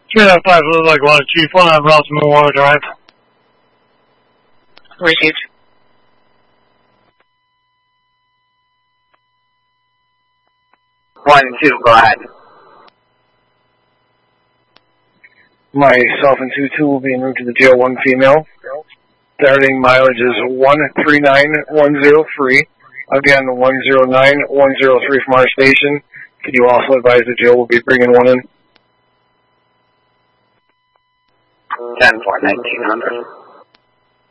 395 looks like water, Chief 1 on Ross Memorial Drive. Received. One, two, go ahead. Myself and 2-2 will be en route to the jail, 1 female. Starting mileage is 139103. Again, 109103 from our station. Can you also advise the jail will be bringing 1 in? 10-4, 1900.